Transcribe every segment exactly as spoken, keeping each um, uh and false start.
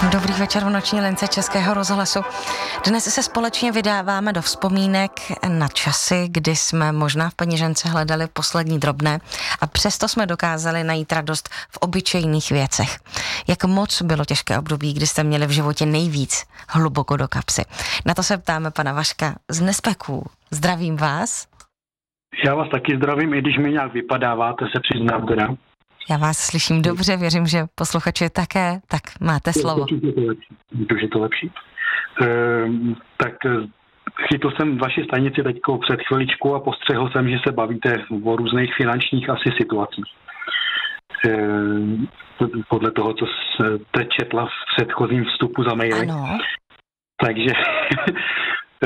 Dobrý večer v noční lince Českého rozhlasu. Dnes se společně vydáváme do vzpomínek na časy, kdy jsme možná v peněžence hledali poslední drobné a přesto jsme dokázali najít radost v obyčejných věcech. Jak moc bylo těžké období, kdy jste měli v životě nejvíc hluboko do kapsy. Na to se ptáme pana Vaška z Nespeků. Zdravím vás. Já vás taky zdravím, i když mi nějak vypadáváte, se přiznám teda. Já vás slyším dobře, věřím, že posluchači také, tak máte slovo. Je to lepší. Už je to lepší. E, tak chytl jsem vaši stanici teďko před chviličkou a postřehl jsem, že se bavíte o různých finančních asi situacích. E, podle toho, co jste četla v předchozím vstupu za maily. Ano. Takže e,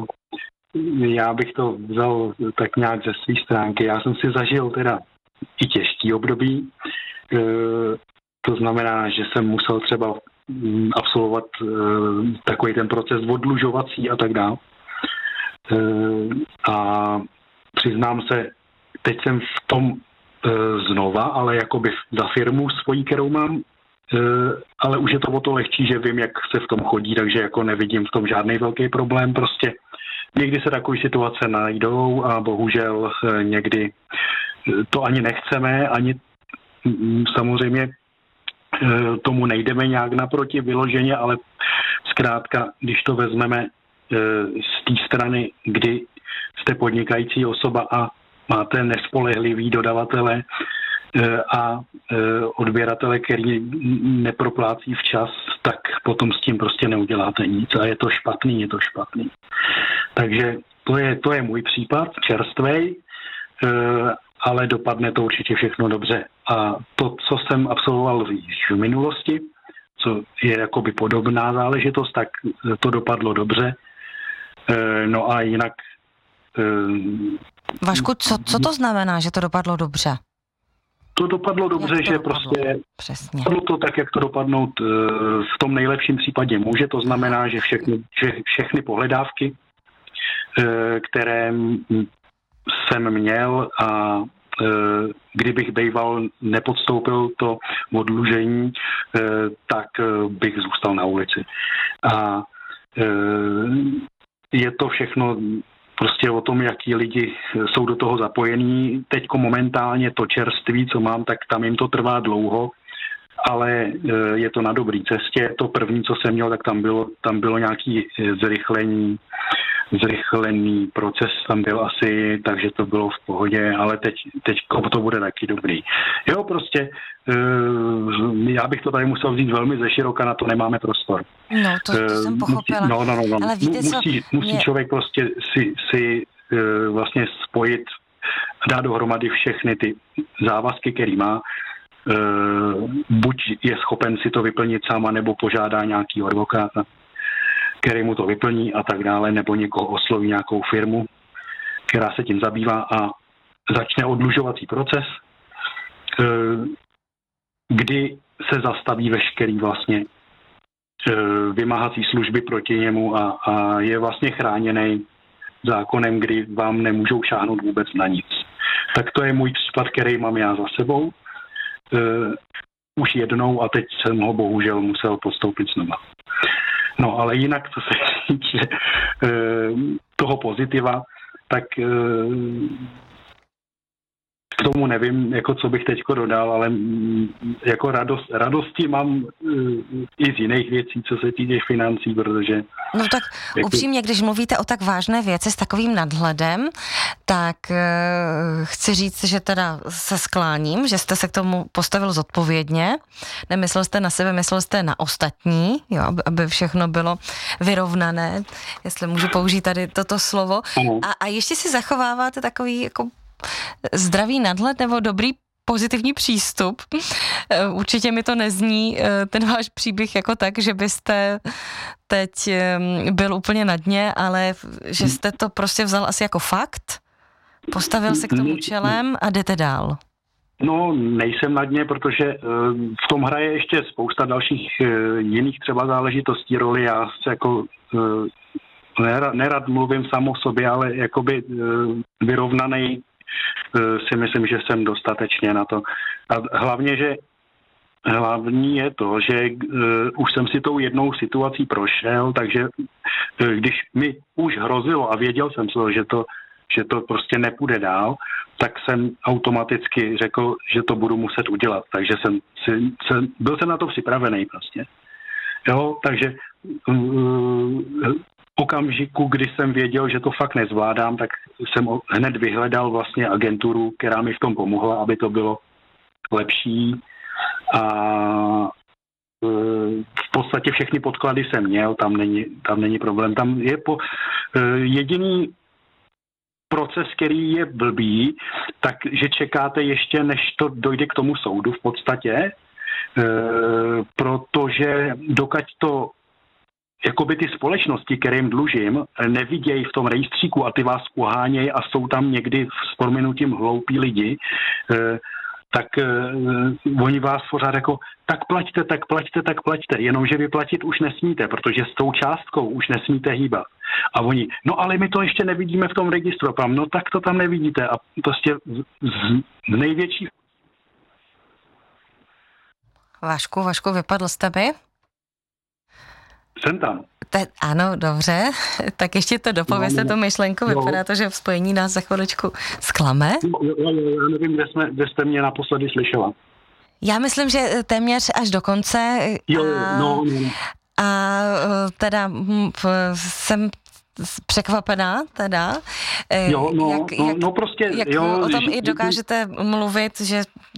já bych to vzal tak nějak ze své stránky. Já jsem si zažil teda i těžký období. E, to znamená, že jsem musel třeba absolvovat e, takový ten proces odlužovací a tak dále. E, a přiznám se, teď jsem v tom e, znova, ale jakoby za firmu svojí, kterou mám, e, ale už je to o to lehčí, že vím, jak se v tom chodí, takže jako nevidím v tom žádný velký problém. Prostě někdy se takové situace najdou a bohužel e, někdy to ani nechceme, ani samozřejmě tomu nejdeme nějak naproti vyloženě, ale zkrátka, když to vezmeme z té strany, kdy jste podnikající osoba a máte nespolehlivý dodavatele a odběratele, který neproplácí včas, tak potom s tím prostě neuděláte nic a je to špatný, je to špatný. Takže to je, to je můj případ, čerstvej, ale dopadne to určitě všechno dobře. A to, co jsem absolvoval v minulosti, co je jakoby podobná záležitost, tak to dopadlo dobře. No a jinak... Vašku, co, co to znamená, že to dopadlo dobře? To dopadlo dobře, to že dopadlo? prostě... Přesně. Dopadlo to tak, jak to dopadnout v tom nejlepším případě může. To znamená, že všechny, všechny pohledávky, které jsem měl a e, kdybych bejval nepodstoupil to odlužení, e, tak bych zůstal na ulici. A e, je to všechno prostě o tom, jaký lidi jsou do toho zapojení. Teďko momentálně to čerství, co mám, tak tam jim to trvá dlouho, ale e, je to na dobré cestě. To první, co jsem měl, tak tam bylo, tam bylo nějaký zrychlení zrychlený proces tam byl asi, takže to bylo v pohodě, ale teď, teď to bude taky dobrý. Jo, prostě já bych to tady musel vzít velmi ze široka, na to nemáme prostor. No, to, to jsem pochopila. Musí, no, no, no, no. Ale víte, musí, co? musí Mě... člověk prostě si, si vlastně spojit, dát dohromady všechny ty závazky, který má. Buď je schopen si to vyplnit sám, nebo požádá nějaký advokáta, který mu to vyplní a tak dále, nebo někoho osloví nějakou firmu, která se tím zabývá a začne odlužovací proces, kdy se zastaví veškerý vlastně vymáhací služby proti němu a, a je vlastně chráněný zákonem, kdy vám nemůžou šáhnout vůbec na nic. Tak to je můj případ, který mám já za sebou. Už jednou a teď jsem ho bohužel musel podstoupit znova. No, ale jinak, co se týče e, toho pozitiva, tak e, k tomu nevím, jako co bych teďko dodal, ale m, jako radost, radosti mám e, i z jiných věcí, co se týče financí, protože... No tak jako, upřímně, když mluvíte o tak vážné věci s takovým nadhledem, tak e, chci říct, že teda se skláním, že jste se k tomu postavil zodpovědně, nemyslel jste na sebe, myslel jste na ostatní, jo, aby, aby všechno bylo vyrovnané, jestli můžu použít tady toto slovo. A, a ještě si zachováváte takový jako zdravý nadhled nebo dobrý pozitivní přístup. Určitě mi to nezní ten váš příběh jako tak, že byste teď byl úplně na dně, ale že jste to prostě vzal asi jako fakt, postavil se k tomu čelem a jdete dál. No, nejsem na dně, protože v tom hraje ještě spousta dalších jiných třeba záležitostí roli. Já se jako nerad, nerad mluvím sám o sobě, ale jakoby vyrovnanej si myslím, že jsem dostatečně na to. A hlavně, že hlavní je to, že uh, už jsem si tou jednou situací prošel, takže uh, když mi už hrozilo a věděl jsem to, že to, že to prostě nepůjde dál, tak jsem automaticky řekl, že to budu muset udělat. Takže jsem, si, jsem byl jsem na to připravený prostě. Jo, takže uh, okamžiku, kdy jsem věděl, že to fakt nezvládám, tak jsem hned vyhledal vlastně agenturu, která mi v tom pomohla, aby to bylo lepší. A v podstatě všechny podklady jsem měl, tam není, tam není problém. Tam je po, jediný proces, který je blbý, takže čekáte ještě, než to dojde k tomu soudu v podstatě, protože dokud to jakoby ty společnosti, kterým dlužím, nevidějí v tom rejstříku a ty vás pohánějí a jsou tam někdy s prominutím hloupí lidi, tak uh, oni vás pořád jako tak plaťte, tak plaťte, tak plaťte, jenomže vy platit už nesmíte, protože s tou částkou už nesmíte hýbat. A oni, no ale my to ještě nevidíme v tom registru, no tak to tam nevidíte a prostě z, z největší... Vašku, Vašku, vypadl jste mi? Jsem tam. Te, ano, dobře, tak ještě to dopovězte no, tu myšlenku, no. Vypadá to, že v spojení nás za chviličku zklame. No, já nevím, kde, jsme, kde jste mě naposledy slyšela. Já myslím, že téměř až do konce. Jo, a, no, no. A teda jsem překvapená teda, jo, no, jak, no, jak, no prostě, jak jo, o tom že, i dokážete mluvit, že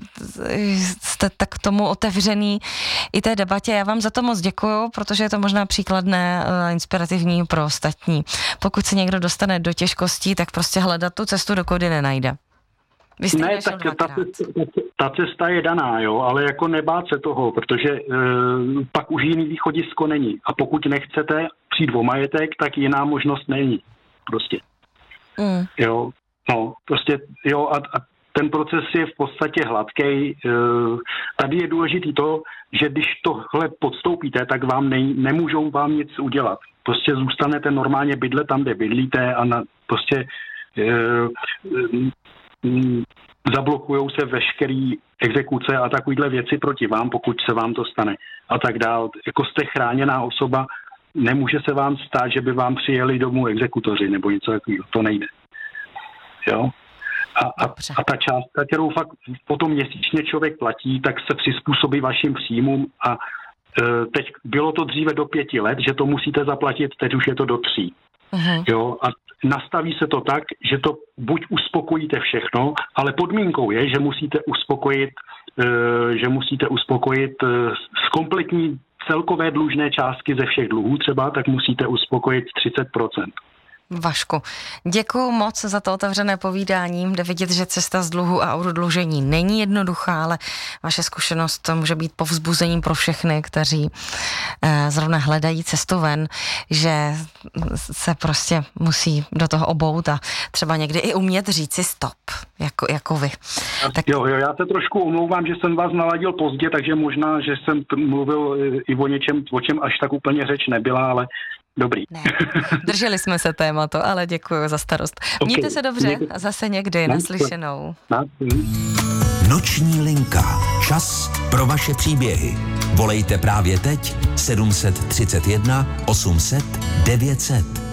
jste tak tomu otevřený i té debatě. Já vám za to moc děkuju, protože je to možná příkladné a inspirativní pro ostatní. Pokud se někdo dostane do těžkostí, tak prostě hledat tu cestu, dokud ji nenajde. Ne, tak ta, ta cesta je daná, jo, ale jako nebát se toho, protože e, pak už jiný východisko není. A pokud nechcete přijít o majetek, tak jiná možnost není. Prostě. Mm. Jo, no, prostě, jo, a, a ten proces je v podstatě hladkej. E, tady je důležitý to, že když tohle podstoupíte, tak vám nej, nemůžou vám nic udělat. Prostě zůstanete normálně bydlet tam, kde bydlíte a na, prostě e, e, zablokujou se veškerý exekuce a takovýhle věci proti vám, pokud se vám to stane a tak dál. Jako jste chráněná osoba, nemůže se vám stát, že by vám přijeli domů exekutoři nebo něco takového. To nejde. Jo? A, a, a ta částka, kterou fakt potom měsíčně člověk platí, tak se přizpůsobí vašim příjmům a e, teď bylo to dříve do pěti let, že to musíte zaplatit, teď už je to do tří. Uh-huh. Jo, a nastaví se to tak, že to buď uspokojíte všechno, ale podmínkou je, že musíte uspokojit, e, že musíte uspokojit e, z kompletní celkové dlužné částky ze všech dluhů třeba, tak musíte uspokojit třicet procent. Vašku, děkuju moc za to otevřené povídání. Jde vidět, že cesta z dluhu a odlužení není jednoduchá, ale vaše zkušenost může být povzbuzením pro všechny, kteří eh, zrovna hledají cestu ven, že se prostě musí do toho obout a třeba někdy i umět říci stop, jako, jako vy. Tak... Jo, jo, já se trošku omlouvám, že jsem vás naladil pozdě, takže možná, že jsem mluvil i o něčem, o čem až tak úplně řeč nebyla, ale dobrý. Ne, drželi jsme se tématu, ale děkuji za starost. Okay. Mějte se dobře a zase někdy naslyšenou. Noční linka. Čas pro vaše příběhy. Volejte právě teď sedm tři jedna osm set devět set.